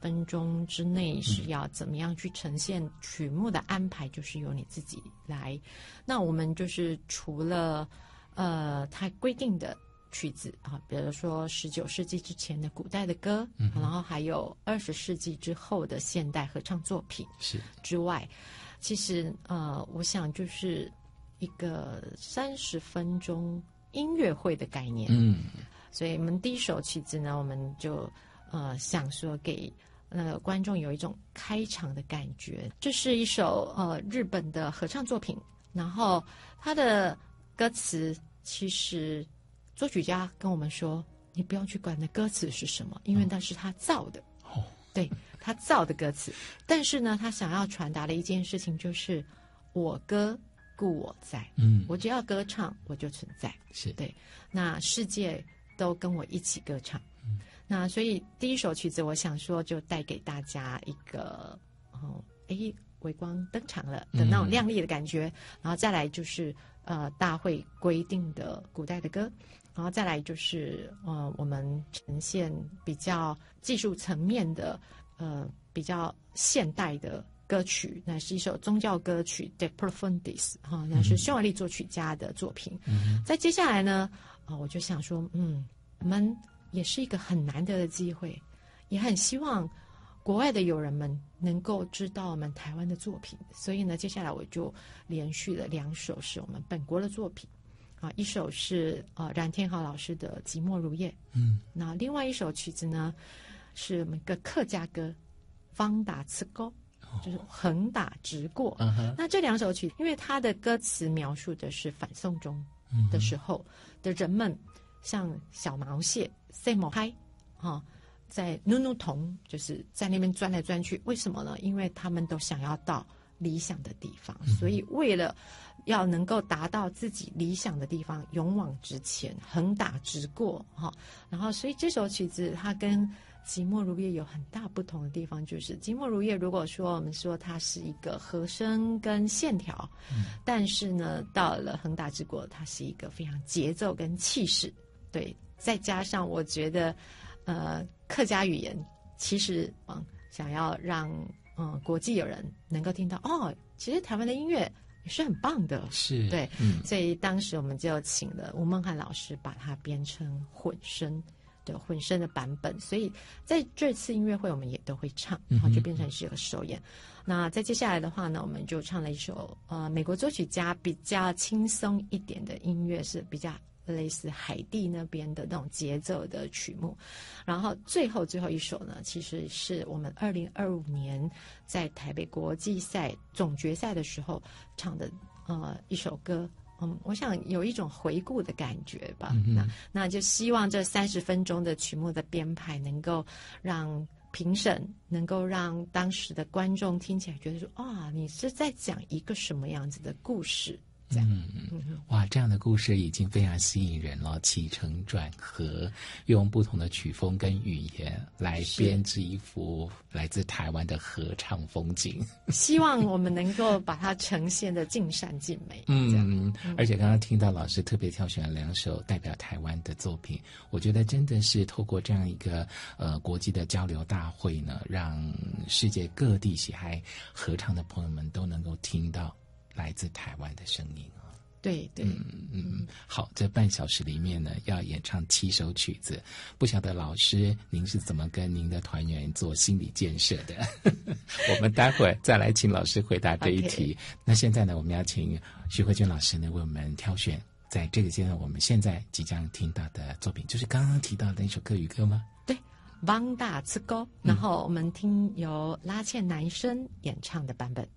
分钟之内是要怎么样去呈现曲目的安排，就是由你自己来。那我们就是除了它规定的曲子啊，比如说19世纪之前的古代的歌，然后还有20世纪之后的现代合唱作品是之外，其实我想就是一个30分钟音乐会的概念。所以我们第一首曲子呢，我们就想说给观众有一种开场的感觉。这是一首日本的合唱作品，然后它的歌词其实作曲家跟我们说，你不用去管那歌词是什么，因为那是他造的。对，他造的歌词。但是呢，他想要传达的一件事情就是我歌故我在。我只要歌唱，我就存在。 是对，那世界都跟我一起歌唱。那所以第一首曲子，我想说就带给大家一个微光登场了的那种亮丽的感觉，然后再来就是大会规定的古代的歌，然后再来就是我们呈现比较技术层面的比较现代的歌曲，那是一首宗教歌曲 De Profundis 那是匈牙利作曲家的作品。在接下来呢我就想说我们也是一个很难得的机会，也很希望国外的友人们能够知道我们台湾的作品，所以呢，接下来我就连续了2首是我们本国的作品一首是冉天豪老师的《寂寞如夜》，那另外一首曲子呢是我们一个客家歌《方打刺沟》，就是横打直过。那这2首曲，因为它的歌词描述的是反送中的时候的人们，像小毛蟹、塞某嗨在努努童，就是在那边钻来钻去。为什么呢？因为他们都想要到理想的地方，所以为了要能够达到自己理想的地方，勇往直前，横打直过然后所以这首曲子它跟寂寞如夜有很大不同的地方，就是寂寞如夜如果说我们说它是一个和声跟线条，但是呢到了横打直过它是一个非常节奏跟气势。对，再加上我觉得客家语言其实想要让国际友人能够听到其实台湾的音乐也是很棒的。 是对，所以当时我们就请了吴孟汉老师把它编成混声的版本，所以在这次音乐会我们也都会唱，然后就变成是一个首演。那在接下来的话呢，我们就唱了一首美国作曲家比较轻松一点的音乐，是比较类似海地那边的那种节奏的曲目。然后最后一首呢，其实是我们2025年在台北国际赛总决赛的时候唱的一首歌。我想有一种回顾的感觉吧。那就希望这30分钟的曲目的编排能够让评审，能够让当时的观众听起来觉得说你是在讲一个什么样子的故事。 哇，这样的故事已经非常吸引人了，起承转合，用不同的曲风跟语言来编织一幅来自台湾的合唱风景。 希望我们能够把它呈现的尽善尽美。 而且刚刚听到老师特别挑选了2首代表台湾的作品，我觉得真的是透过这样一个国际的交流大会呢，让世界各地喜爱合唱的朋友们都能够听到来自台湾的声音。 对对， 好，这半小时里面呢，要演唱7首曲子，不晓得老师您是怎么跟您的团员做心理建设的？我们待会儿再来请老师回答这一题。那现在呢，我们要请徐慧娟老师呢为我们挑选，在这个阶段我们现在即将听到的作品，就是刚刚提到的那首客语歌吗？ 对，汪大刺沟，然后我们听由拉茜男生演唱的版本。